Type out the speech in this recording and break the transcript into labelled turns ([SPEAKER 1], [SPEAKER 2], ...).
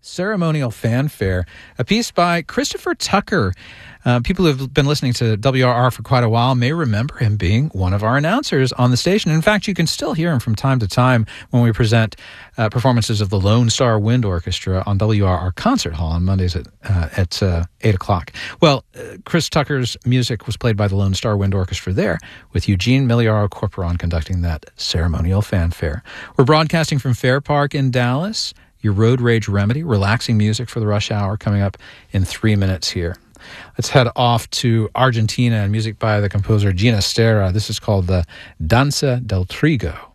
[SPEAKER 1] Ceremonial Fanfare, a piece by Christopher Tucker. People who have been listening to WRR for quite a while may remember him being one of our announcers on the station. In fact, you can still hear him from time to time when we present performances of the Lone Star Wind Orchestra on WRR Concert Hall on Mondays at 8 o'clock. Well, Chris Tucker's music was played by the Lone Star Wind Orchestra there, with Eugene Miliaro Corporon conducting that ceremonial fanfare. We're broadcasting from Fair Park in Dallas, your road rage remedy, relaxing music for the rush hour coming up in 3 minutes here. Let's head off to Argentina and music by the composer Ginastera. This is called the Danza del Trigo.